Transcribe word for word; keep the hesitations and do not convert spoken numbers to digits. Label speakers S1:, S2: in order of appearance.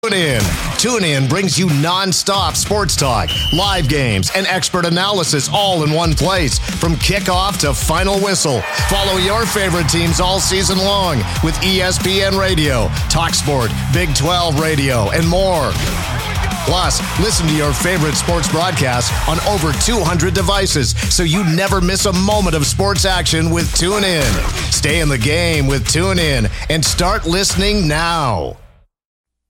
S1: Tune in. Tune in brings you non-stop sports talk, live games, and expert analysis all in one place. From kickoff to final whistle. Follow your favorite teams all season long with E S P N Radio, TalkSport, Big twelve Radio, and more. Plus, listen to your favorite sports broadcasts on over two hundred devices so you never miss a moment of sports action with TuneIn. Stay in the game with TuneIn and start listening now.